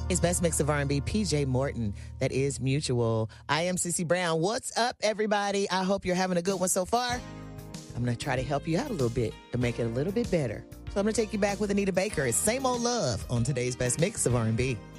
His best mix of R&B, PJ Morton. That is Mutual. I am Cece Brown. What's up, everybody? I hope you're having a good one so far. I'm going to try to help you out a little bit to make it a little bit better. So I'm going to take you back with Anita Baker. It's Same Old Love on today's best mix of R&B.